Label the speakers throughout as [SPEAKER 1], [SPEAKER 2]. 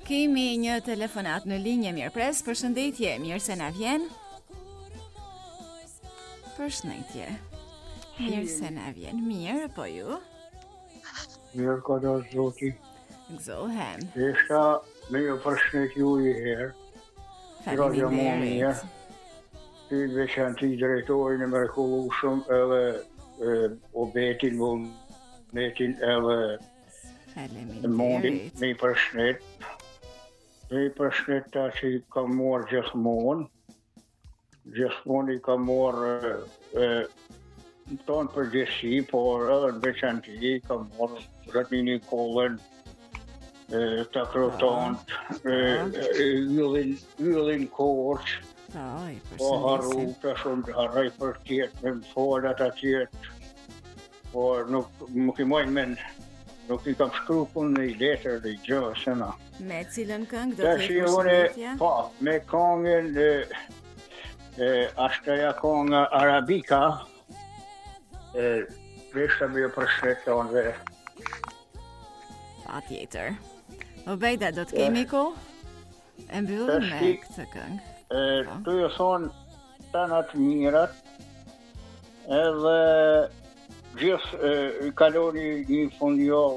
[SPEAKER 1] Kemi një telefonat në linjë, mirë pres, përshëndetje, mirë se na vjen. Përshëndetje. Mirë se na vjen, mirë, po ju?
[SPEAKER 2] Mirë ka da zoti.
[SPEAKER 1] Gëzohem.
[SPEAKER 2] Isha me një përshëndet ju i herë.
[SPEAKER 1] Faleminderit.
[SPEAKER 2] Ty veçanti drejtorin e mrekullueshëm edhe obetin, vullnetin edhe mundin
[SPEAKER 1] Faleminderit.
[SPEAKER 2] me i përshëndet. Me i përshëndet ta që i ka morë gjithmonë. Gjithmonë i ka morë tonë përgjithësi, por edhe në veçanti i ka morë Ratnin Nikollën, ta Krotonët, Yllin Korç, po harru të shumë harrej për tjetë, me më folat atjetë, por nuk i mojnë men, nuk i kam shkru kun në i letër dhe i gjë, se na.
[SPEAKER 1] Me cilën këngë do të jetë përshëndetja?
[SPEAKER 2] Po, me këngën, ashtaja këngë arabika, Veshta me përshëndet të onë dhe.
[SPEAKER 1] Pa tjetër. Obejda, do të kemi ko? E mbyllim me këtë këngë.
[SPEAKER 2] Tu ju thonë të në të mirat, edhe gjithë kaloni një fundjavë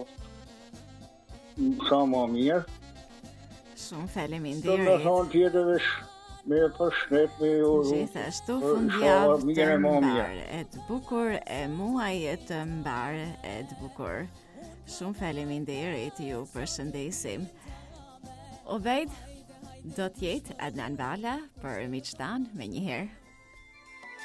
[SPEAKER 2] sa më mirë.
[SPEAKER 1] Shumë
[SPEAKER 2] Të
[SPEAKER 1] faleminderit.
[SPEAKER 2] në thonë tjetëve me përshëndet me
[SPEAKER 1] Gjithashtu fundjavë të mbarë, e të bukur, e muaj të mbarë, e të bukur. Shumë faleminderit, ju përshëndesim. Obejd, do t'jetë Adnan Bala për miqtan me njëherë.